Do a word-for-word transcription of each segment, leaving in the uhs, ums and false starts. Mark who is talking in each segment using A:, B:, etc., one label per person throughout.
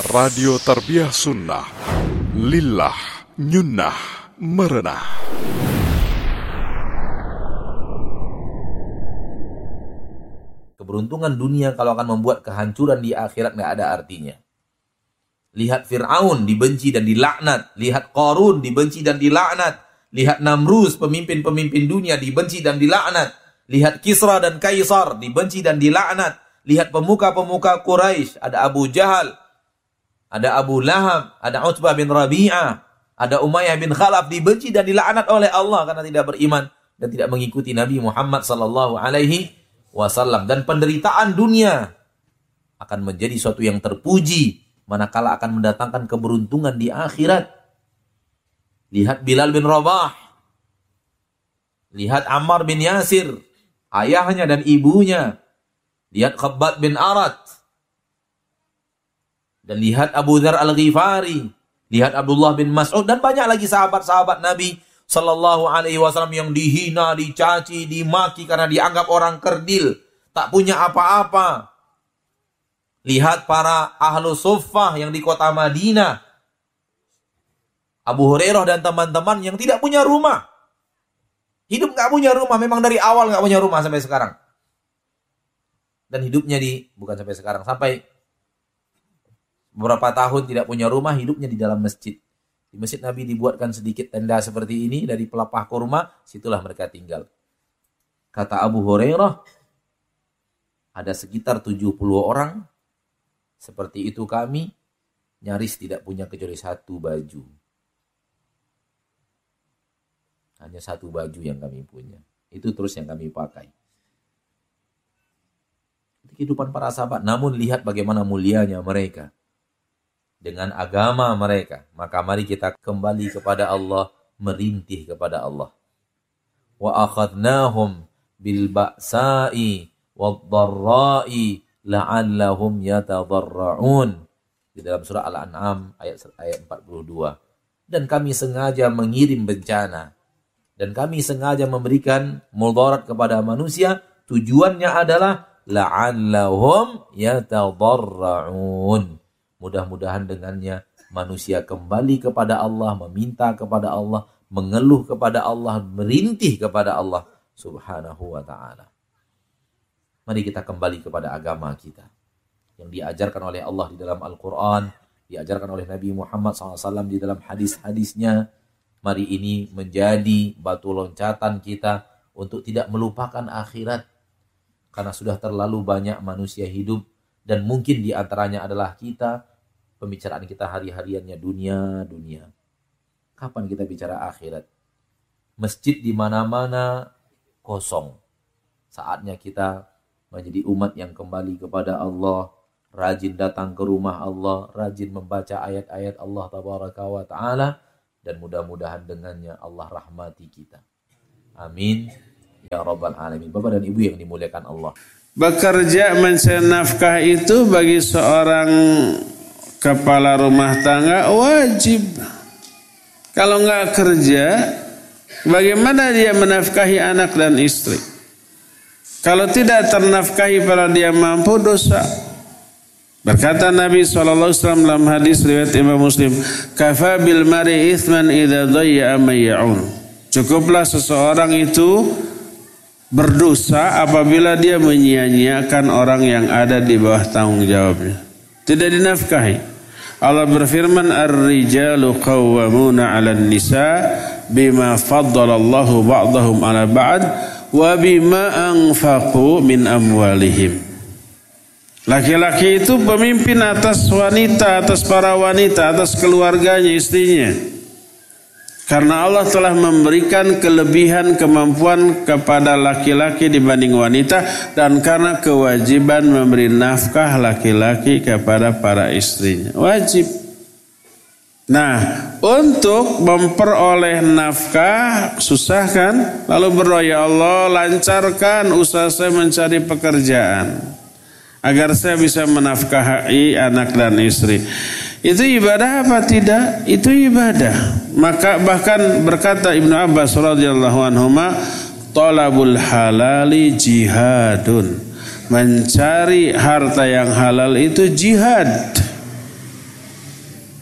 A: Radio Tarbiyah Sunnah. Lillah nyunnah merenah.
B: Keberuntungan dunia kalau akan membuat kehancuran di akhirat nggak ada artinya. Lihat Fir'aun dibenci dan dilaknat. Lihat Qarun dibenci dan dilaknat. Lihat Namrus, pemimpin-pemimpin dunia dibenci dan dilaknat. Lihat Kisra dan Kaisar dibenci dan dilaknat. Lihat pemuka-pemuka Quraisy, ada Abu Jahal, ada Abu Lahab, ada Utbah bin Rabi'ah, ada Umayyah bin Khalaf, dibenci dan dilaknat oleh Allah karena tidak beriman dan tidak mengikuti Nabi Muhammad sallallahu alaihi wasallam. Dan penderitaan dunia akan menjadi suatu yang terpuji manakala akan mendatangkan keberuntungan di akhirat. Lihat Bilal bin Rabah, lihat Ammar bin Yasir, ayahnya dan ibunya. Lihat Khabbab bin Arat, dan lihat Abu Dzar Al-Ghifari, lihat Abdullah bin Mas'ud, dan banyak lagi sahabat-sahabat Nabi sallallahu alaihi wasallam yang dihina, dicaci, dimaki karena dianggap orang kerdil, tak punya apa-apa. Lihat para ahlu suffah yang di kota Madinah, Abu Hurairah dan teman-teman yang tidak punya rumah. Hidup gak punya rumah, memang dari awal gak punya rumah sampai sekarang. Dan hidupnya di, bukan sampai sekarang, sampai beberapa tahun tidak punya rumah, hidupnya di dalam masjid. Di masjid Nabi dibuatkan sedikit tenda seperti ini dari pelepah kurma, situlah mereka tinggal. Kata Abu Hurairah, ada sekitar tujuh puluh orang, seperti itu kami, nyaris tidak punya kecuali satu baju. Hanya satu baju yang kami punya. Itu terus yang kami pakai. Kehidupan para sahabat, namun lihat bagaimana mulianya mereka dengan agama mereka. Maka mari kita kembali kepada Allah, merintih kepada Allah. Wa akhadnahum bil ba'sa'i wad-dharra'i la'allahum yatadarra'un. Di dalam surah Al-An'am ayat ayat empat puluh dua. Dan kami sengaja mengirim bencana, dan kami sengaja memberikan mudarat kepada manusia, tujuannya adalah la'allahum yatadarra'un. Mudah-mudahan dengannya manusia kembali kepada Allah, meminta kepada Allah, mengeluh kepada Allah, merintih kepada Allah subhanahu wa ta'ala. Mari kita kembali kepada agama kita yang diajarkan oleh Allah di dalam Al-Quran, diajarkan oleh Nabi Muhammad shallallahu alaihi wasallam di dalam hadis-hadisnya. Mari ini menjadi batu loncatan kita untuk tidak melupakan akhirat. Karena sudah terlalu banyak manusia hidup, dan mungkin di antaranya adalah kita, pembicaraan kita hari-hariannya dunia, dunia. Kapan kita bicara akhirat? Masjid di mana-mana kosong. Saatnya kita menjadi umat yang kembali kepada Allah, rajin datang ke rumah Allah, rajin membaca ayat-ayat Allah tabaraka wa ta'ala, dan mudah-mudahan dengannya Allah rahmati kita. Amin. Ya Rabbal Alamin. Bapak dan Ibu yang dimuliakan Allah.
C: Bekerja mencari nafkah itu bagi seorang kepala rumah tangga wajib. Kalau nggak kerja, bagaimana dia menafkahi anak dan istri? Kalau tidak ternafkahi pada dia mampu, dosa. Berkata Nabi shallallahu alaihi wasallam dalam hadis riwayat Imam Muslim, "Kafa bil mar'i itsman idza dhayya ma ya'un." Cukuplah seseorang itu berdosa apabila dia menyia-nyiakan orang yang ada di bawah tanggung jawabnya, tidak dinafkahi. Allah berfirman, "Ar-rijalu qawwamuna 'alan nisa bima faddalallahu ba'dahum 'ala ba'd wa bima anfaqu min amwalihim." Laki-laki itu pemimpin atas wanita, atas para wanita, atas keluarganya, istrinya. Karena Allah telah memberikan kelebihan kemampuan kepada laki-laki dibanding wanita, dan karena kewajiban memberi nafkah laki-laki kepada para istrinya. Wajib. Nah, untuk memperoleh nafkah susah kan? Lalu berdoa, ya Allah, lancarkan usaha saya mencari pekerjaan agar saya bisa menafkahi anak dan istri. Itu ibadah apa tidak? Itu ibadah. Maka bahkan berkata Ibnu Abbas radhiyallahu anhuma, talabul halali jihadun. Mencari harta yang halal itu jihad.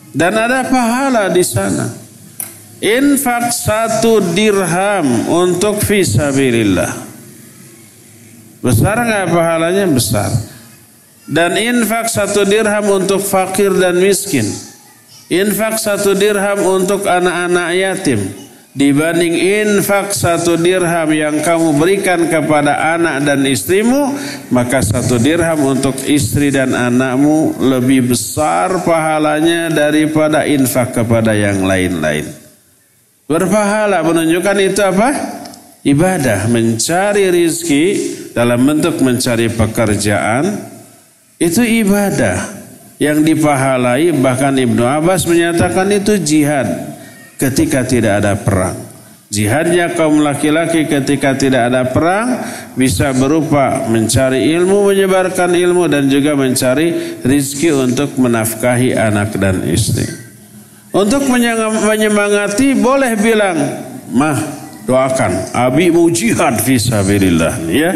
C: dan ada pahala di sana. Infak satu dirham untuk fisabilillah. Besar nggak pahalanya? Besar. Dan infak satu dirham untuk fakir dan miskin. Infak satu dirham untuk anak-anak yatim. Dibanding infak satu dirham yang kamu berikan kepada anak dan istrimu, maka satu dirham untuk istri dan anakmu lebih besar pahalanya daripada infak kepada yang lain-lain. Berpahala, menunjukkan itu apa? Ibadah, mencari rizki dalam bentuk mencari pekerjaan, itu ibadah yang dipahalai. Bahkan Ibnu Abbas menyatakan itu jihad ketika tidak ada perang. Jihadnya kaum laki-laki ketika tidak ada perang bisa berupa mencari ilmu, menyebarkan ilmu, dan juga mencari rizki untuk menafkahi anak dan istri. Untuk menyemangati boleh bilang, mah doakan, abi mau jihad fisabilillah, ya.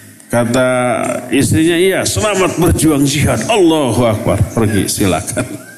C: Kata istrinya, iya, selamat berjuang jihad. Allahu Akbar, pergi silakan.